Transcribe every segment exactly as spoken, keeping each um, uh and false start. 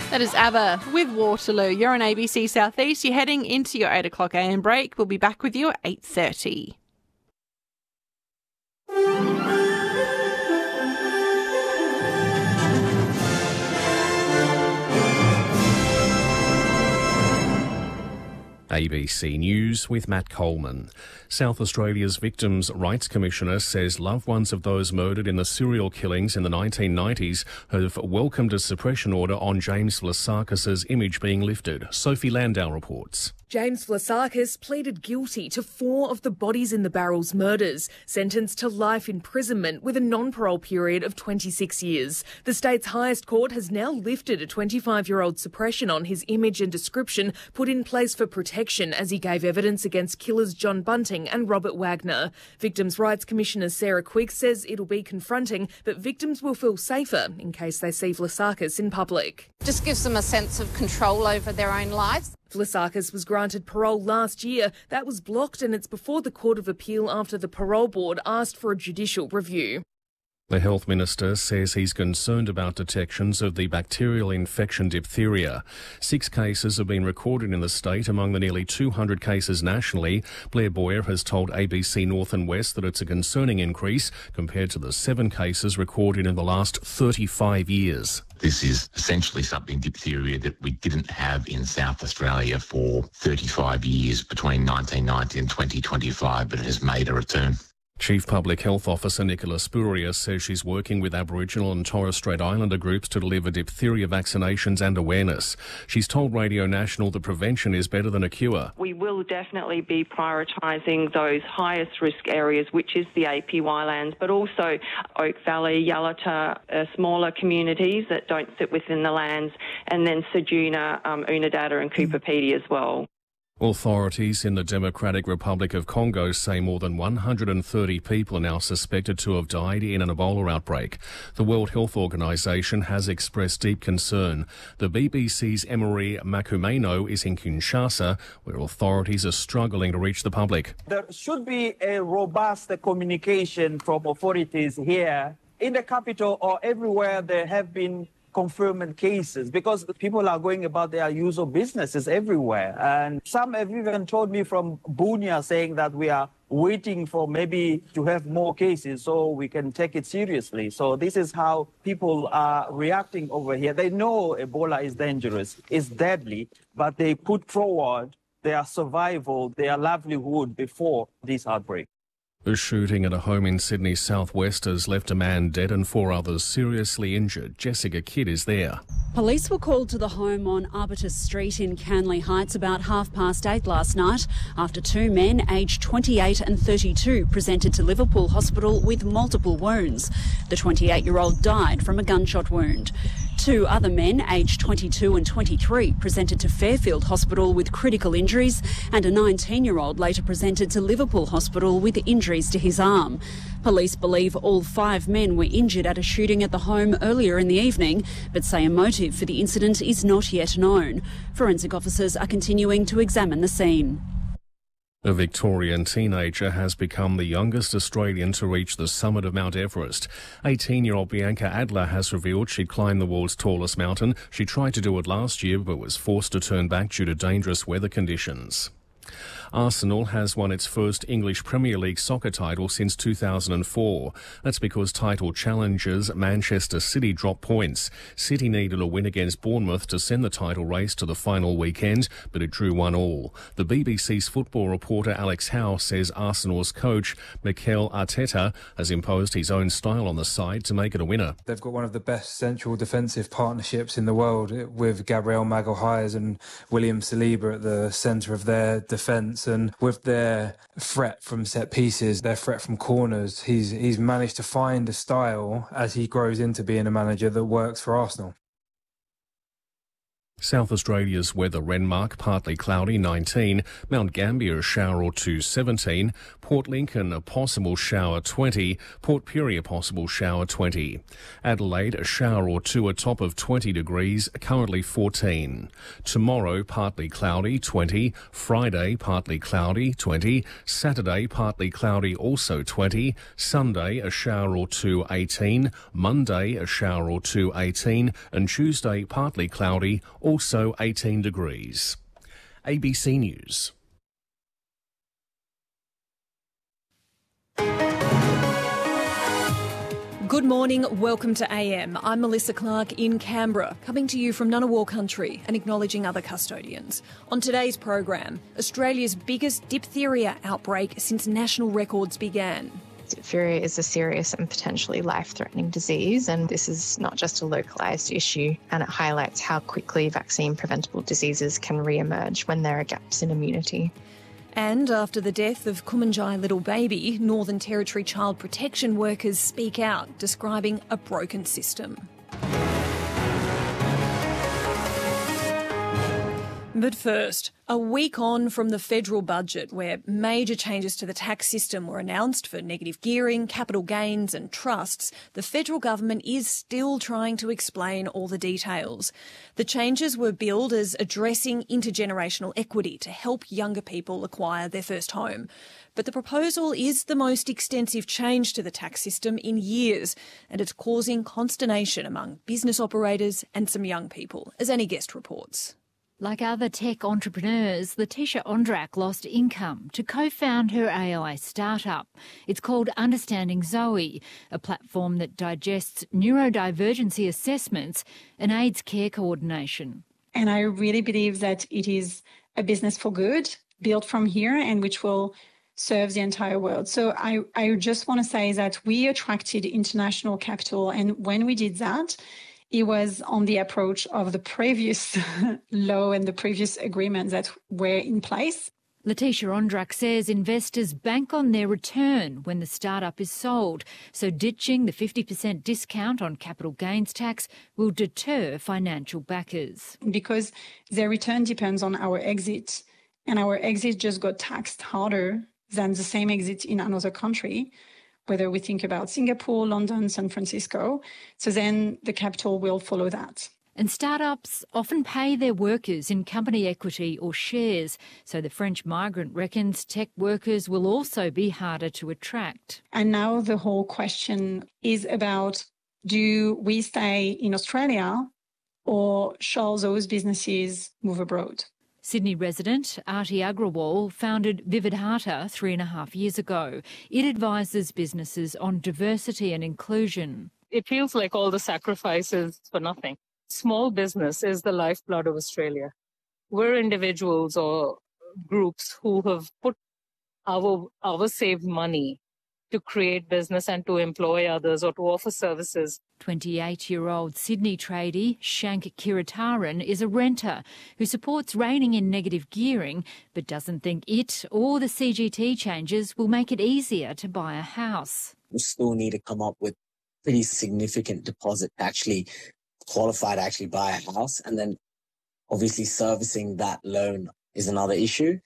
That is ABBA with Waterloo. You're on A B C South East. You're heading into your eight o'clock a m break. We'll be back with you at eight thirty. A B C News with Matt Coleman. South Australia's Victims' Rights Commissioner says loved ones of those murdered in the serial killings in the nineteen nineties have welcomed a suppression order on James Vlasakis' image being lifted. Sophie Landau reports. James Vlasakis pleaded guilty to four of the bodies in the barrels murders, sentenced to life imprisonment with a non-parole period of twenty-six years. The state's highest court has now lifted a twenty-five-year-old suppression on his image and description put in place for protection as he gave evidence against killers John Bunting and Robert Wagner. Victims' Rights Commissioner Sarah Quick says it'll be confronting, but victims will feel safer in case they see Vlasakis in public. Just gives them a sense of control over their own lives. Vlasakis was granted parole last year. That was blocked, and it's before the Court of Appeal after the parole board asked for a judicial review. The health minister says he's concerned about detections of the bacterial infection diphtheria. Six cases have been recorded in the state among the nearly two hundred cases nationally. Blair Boyer has told A B C North and West that it's a concerning increase compared to the seven cases recorded in the last thirty-five years. This is essentially something, diphtheria, that we didn't have in South Australia for thirty-five years, between nineteen ninety and twenty twenty-five, but it has made a return. Chief Public Health Officer Nicola Spurrier says she's working with Aboriginal and Torres Strait Islander groups to deliver diphtheria vaccinations and awareness. She's told Radio National that prevention is better than a cure. We will definitely be prioritising those highest risk areas, which is the A P Y lands, but also Oak Valley, Yalata, uh, smaller communities that don't sit within the lands, and then Ceduna, um, Unadada and Cooper Pedy as well. Authorities in the Democratic Republic of Congo say more than one hundred thirty people are now suspected to have died in an Ebola outbreak. The World Health Organization has expressed deep concern. The B B C's Emery Makumeno is in Kinshasa, where authorities are struggling to reach the public. There should be a robust communication from authorities here in the capital or everywhere there have been confirmed cases, because people are going about their usual businesses everywhere. And some have even told me from Bunia saying that we are waiting for maybe to have more cases so we can take it seriously. So this is how people are reacting over here. They know Ebola is dangerous, it's deadly, but they put forward their survival, their livelihood before this outbreak. The shooting at a home in Sydney's southwest has left a man dead and four others seriously injured. Jessica Kidd is there. Police were called to the home on Arbutus Street in Canley Heights about half past eight last night after two men aged twenty-eight and thirty-two presented to Liverpool Hospital with multiple wounds. The twenty-eight-year-old died from a gunshot wound. Two other men, aged twenty-two and twenty-three, presented to Fairfield Hospital with critical injuries, and a nineteen-year-old later presented to Liverpool Hospital with injuries to his arm. Police believe all five men were injured at a shooting at the home earlier in the evening, but say a motive for the incident is not yet known. Forensic officers are continuing to examine the scene. A Victorian teenager has become the youngest Australian to reach the summit of Mount Everest. eighteen-year-old Bianca Adler has revealed she'd climbed the world's tallest mountain. She tried to do it last year but was forced to turn back due to dangerous weather conditions. Arsenal has won its first English Premier League soccer title since two thousand four. That's because title challengers Manchester City dropped points. City needed a win against Bournemouth to send the title race to the final weekend, but it drew one all. The B B C's football reporter Alex Howe says Arsenal's coach Mikel Arteta has imposed his own style on the side to make it a winner. They've got one of the best central defensive partnerships in the world, with Gabriel Magalhaes and William Saliba at the centre of their defence. And with their threat from set pieces, their threat from corners, he's he's managed to find a style as he grows into being a manager that works for Arsenal. South Australia's weather: Renmark, partly cloudy, nineteen. Mount Gambier, a shower or two, seventeen. Port Lincoln, a possible shower, twenty. Port Pirie, a possible shower, twenty. Adelaide, a shower or two, a top of twenty degrees, currently fourteen. Tomorrow, partly cloudy, twenty. Friday, partly cloudy, twenty. Saturday, partly cloudy, also twenty. Sunday, a shower or two, eighteen. Monday, a shower or two, eighteen. And Tuesday, partly cloudy, also eighteen degrees. A B C News. Good morning, welcome to A M. I'm Melissa Clark in Canberra, coming to you from Ngunnawal country and acknowledging other custodians. On today's program, Australia's biggest diphtheria outbreak since national records began. Diphtheria is a serious and potentially life-threatening disease, and this is not just a localised issue, and it highlights how quickly vaccine-preventable diseases can re-emerge when there are gaps in immunity. And after the death of Kumanjai little baby, Northern Territory child protection workers speak out, describing a broken system. But first, a week on from the federal budget, where major changes to the tax system were announced for negative gearing, capital gains and trusts, the federal government is still trying to explain all the details. The changes were billed as addressing intergenerational equity to help younger people acquire their first home. But the proposal is the most extensive change to the tax system in years, and it's causing consternation among business operators and some young people, as Annie Guest reports. Like other tech entrepreneurs, Letitia Ondrak lost income to co-found her A I startup. It's called Understanding Zoe, a platform that digests neurodivergency assessments and aids care coordination. And I really believe that it is a business for good, built from here, and which will serve the entire world. So I, I just want to say that we attracted international capital, and when we did that, it was on the approach of the previous law and the previous agreements that were in place. Letitia Ondrak says investors bank on their return when the startup is sold, so ditching the fifty percent discount on capital gains tax will deter financial backers. Because their return depends on our exit, and our exit just got taxed harder than the same exit in another country, whether we think about Singapore, London, San Francisco. So then the capital will follow that. And startups often pay their workers in company equity or shares. So the French migrant reckons tech workers will also be harder to attract. And now the whole question is about, do we stay in Australia or shall those businesses move abroad? Sydney resident Arti Agrawal founded Vividhata three and a half years ago. It advises businesses on diversity and inclusion. It feels like all the sacrifices for nothing. Small business is the lifeblood of Australia. We're individuals or groups who have put our, our saved money to create business and to employ others or to offer services. twenty-eight-year-old Sydney tradie Shank Kiritaran is a renter who supports reining in negative gearing but doesn't think it or the C G T changes will make it easier to buy a house. We still need to come up with pretty significant deposit to actually qualify to actually buy a house, and then obviously servicing that loan is another issue.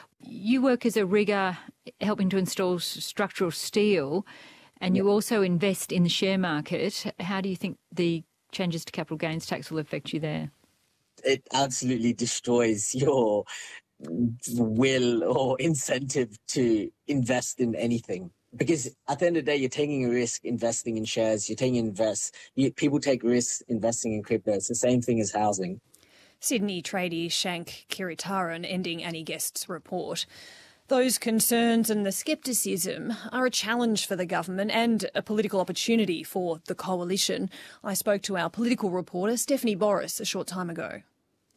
You work as a rigger helping to install structural steel, and you also invest in the share market. How do you think the changes to capital gains tax will affect you there? It absolutely destroys your will or incentive to invest in anything. Because at the end of the day, you're taking a risk investing in shares, you're taking invest. You, people take risks investing in crypto. It's the same thing as housing. Sydney tradie Shank Kiritaran ending Annie Guest's report. Those concerns and the scepticism are a challenge for the government and a political opportunity for the coalition. I spoke to our political reporter Stephanie Boris a short time ago.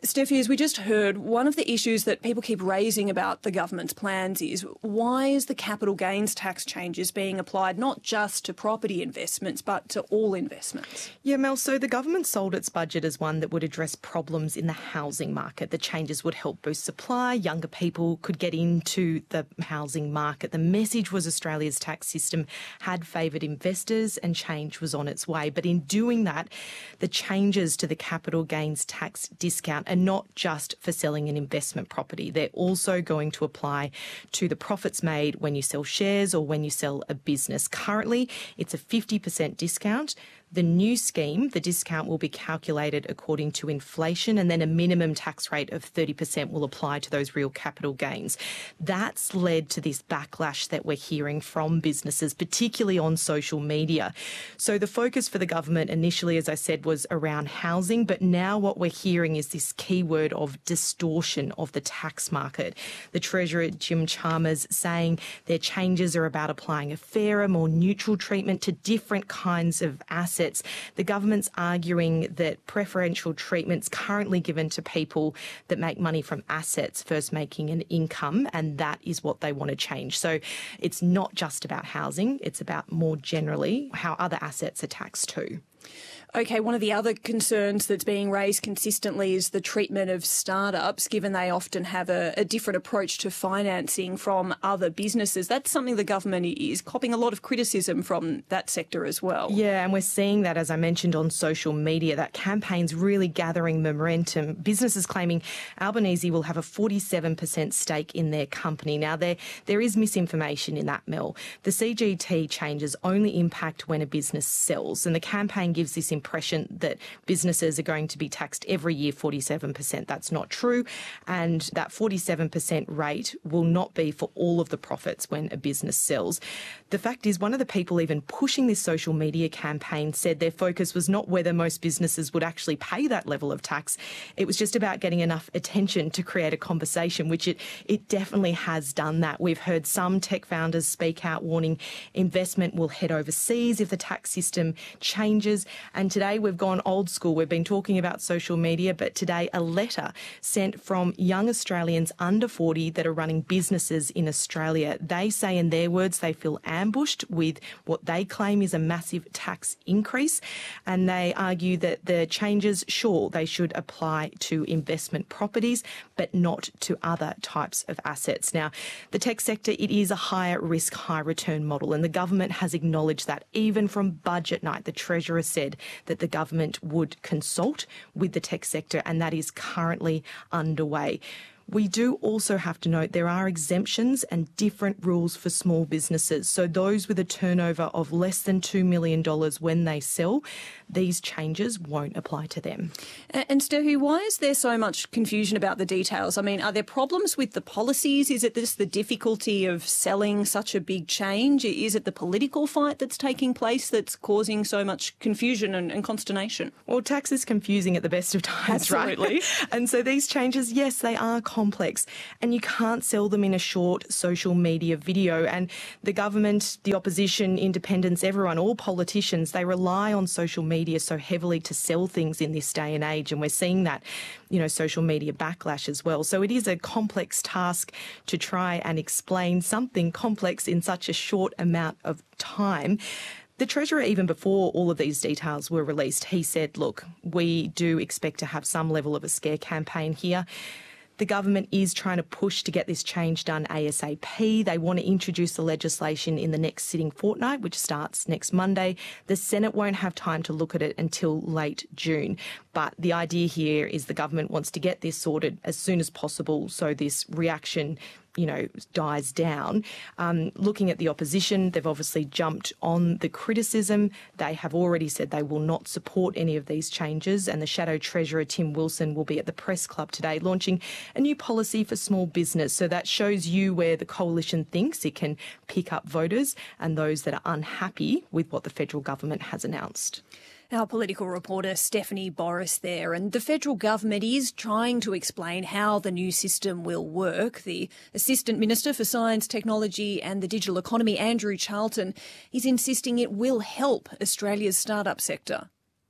Steffi, as we just heard, one of the issues that people keep raising about the government's plans is why is the capital gains tax changes being applied not just to property investments but to all investments? Yeah, Mel, so the government sold its budget as one that would address problems in the housing market. The changes would help boost supply, younger people could get into the housing market. The message was Australia's tax system had favoured investors and change was on its way. But in doing that, the changes to the capital gains tax discount are not just for selling an investment property. They're also going to apply to the profits made when you sell shares or when you sell a business. Currently, it's a fifty percent discount. The new scheme, the discount will be calculated according to inflation, and then a minimum tax rate of thirty percent will apply to those real capital gains. That's led to this backlash that we're hearing from businesses, particularly on social media. So the focus for the government initially, as I said, was around housing, but now what we're hearing is this keyword of distortion of the tax market. The Treasurer, Jim Chalmers, saying their changes are about applying a fairer, more neutral treatment to different kinds of assets. The government's arguing that preferential treatment's currently given to people that make money from assets first making an income, and that is what they want to change. So it's not just about housing, it's about more generally how other assets are taxed too. OK, one of the other concerns that's being raised consistently is the treatment of startups, given they often have a, a different approach to financing from other businesses. That's something the government is copping a lot of criticism from that sector as well. Yeah, and we're seeing that, as I mentioned, on social media. That campaign's really gathering momentum. Businesses claiming Albanese will have a forty-seven percent stake in their company. Now, there there is misinformation in that, Mel. The C G T changes only impact when a business sells, and the campaign gives this impression that businesses are going to be taxed every year forty-seven percent. That's not true, and that forty-seven percent rate will not be for all of the profits when a business sells. The fact is, one of the people even pushing this social media campaign said their focus was not whether most businesses would actually pay that level of tax. It was just about getting enough attention to create a conversation, which it, it definitely has done that. We've heard some tech founders speak out warning investment will head overseas if the tax system changes. And today we've gone old school. We've been talking about social media, but today a letter sent from young Australians under forty that are running businesses in Australia. They say in their words they feel ambushed with what they claim is a massive tax increase, and they argue that the changes, sure, they should apply to investment properties, but not to other types of assets. Now, the tech sector, it is a higher risk, high return model, and the government has acknowledged that. Even from budget night, the Treasurer said that the government would consult with the tech sector, and that is currently underway. We do also have to note there are exemptions and different rules for small businesses. So those with a turnover of less than two million dollars when they sell, these changes won't apply to them. And Steffi, why is there so much confusion about the details? I mean, are there problems with the policies? Is it just the difficulty of selling such a big change? Is it the political fight that's taking place that's causing so much confusion and, and consternation? Well, tax is confusing at the best of times, Absolutely. Right? And so these changes, yes, they are complex, and you can't sell them in a short social media video. And the government, the opposition, independents, everyone, all politicians, they rely on social media so heavily to sell things in this day and age. And we're seeing that, you know, social media backlash as well. So it is a complex task to try and explain something complex in such a short amount of time. The Treasurer, even before all of these details were released, he said, look, we do expect to have some level of a scare campaign here. The government is trying to push to get this change done ASAP. They want to introduce the legislation in the next sitting fortnight, which starts next Monday. The Senate won't have time to look at it until late June. But the idea here is the government wants to get this sorted as soon as possible so this reaction, you know, dies down. Um, looking at the opposition, they've obviously jumped on the criticism. They have already said they will not support any of these changes, and the Shadow Treasurer, Tim Wilson, will be at the Press Club today launching a new policy for small business. So that shows you where the coalition thinks it can pick up voters and those that are unhappy with what the federal government has announced. Our political reporter Stephanie Boris there, and the federal government is trying to explain how the new system will work. The Assistant Minister for Science, Technology and the Digital Economy, Andrew Charlton, is insisting it will help Australia's startup sector.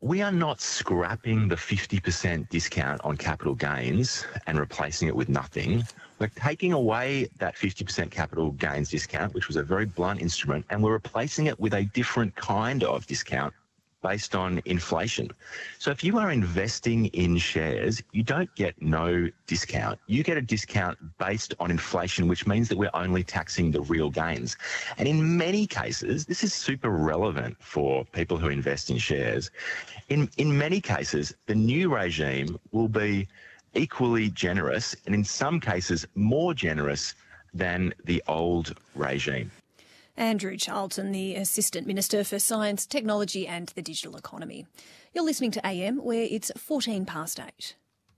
We are not scrapping the fifty percent discount on capital gains and replacing it with nothing. We're taking away that fifty percent capital gains discount, which was a very blunt instrument, and we're replacing it with a different kind of discount based on inflation. So if you are investing in shares, you don't get no discount. You get a discount based on inflation, which means that we're only taxing the real gains. And in many cases, this is super relevant for people who invest in shares. In, in many cases, the new regime will be equally generous, and in some cases more generous than the old regime. Andrew Charlton, the Assistant Minister for Science, Technology and the Digital Economy. You're listening to A M, where it's fourteen past eight.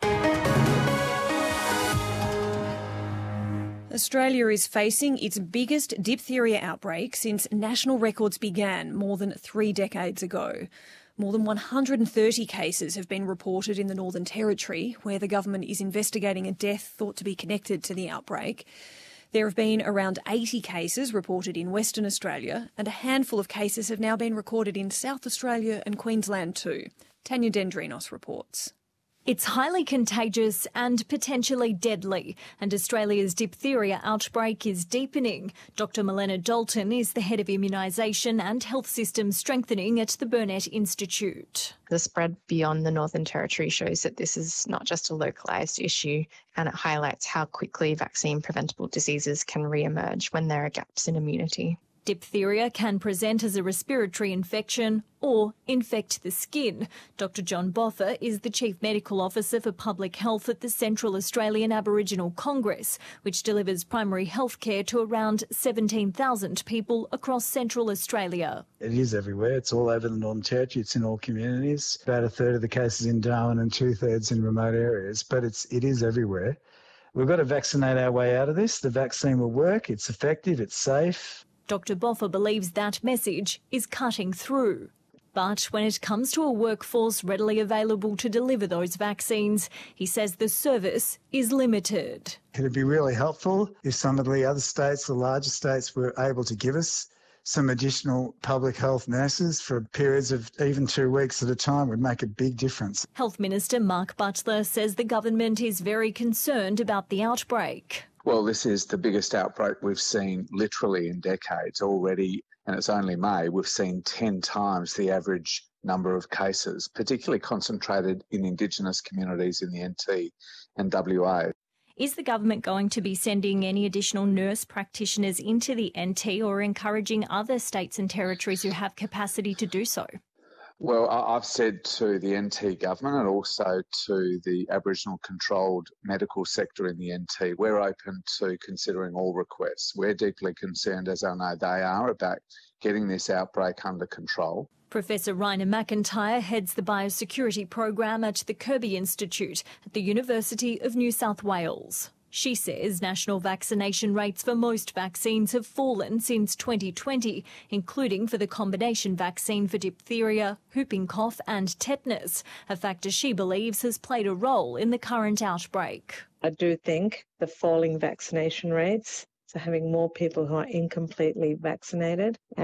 Australia is facing its biggest diphtheria outbreak since national records began more than three decades ago. More than one hundred thirty cases have been reported in the Northern Territory, where the government is investigating a death thought to be connected to the outbreak. There have been around eighty cases reported in Western Australia, and a handful of cases have now been recorded in South Australia and Queensland too. Tanya Dendrinos reports. It's highly contagious and potentially deadly, and Australia's diphtheria outbreak is deepening. Doctor Milena Dalton is the head of immunisation and health systems strengthening at the Burnet Institute. The spread beyond the Northern Territory shows that this is not just a localised issue, and it highlights how quickly vaccine-preventable diseases can re-emerge when there are gaps in immunity. Diphtheria can present as a respiratory infection or infect the skin. Doctor John Boffa is the Chief Medical Officer for Public Health at the Central Australian Aboriginal Congress, which delivers primary health care to around seventeen thousand people across Central Australia. It is everywhere. It's all over the Northern Territory. It's in all communities. About a third of the cases in Darwin and two-thirds in remote areas, but it's, it is everywhere. We've got to vaccinate our way out of this. The vaccine will work. It's effective. It's safe. Doctor Boffa believes that message is cutting through. But when it comes to a workforce readily available to deliver those vaccines, he says the service is limited. It'd be really helpful if some of the other states, the larger states, were able to give us some additional public health nurses for periods of even two weeks at a time. Would make a big difference. Health Minister Mark Butler says the government is very concerned about the outbreak. Well, this is the biggest outbreak we've seen literally in decades already, and it's only May. We've seen ten times the average number of cases, particularly concentrated in Indigenous communities in the N T and W A. Is the government going to be sending any additional nurse practitioners into the N T or encouraging other states and territories who have capacity to do so? Well, I've said to the N T government and also to the Aboriginal controlled medical sector in the N T, we're open to considering all requests. We're deeply concerned, as I know they are, about getting this outbreak under control. Professor Raina McIntyre heads the biosecurity program at the Kirby Institute at the University of New South Wales. She says national vaccination rates for most vaccines have fallen since twenty twenty, including for the combination vaccine for diphtheria, whooping cough and tetanus, a factor she believes has played a role in the current outbreak. I do think the falling vaccination rates, so having more people who are incompletely vaccinated,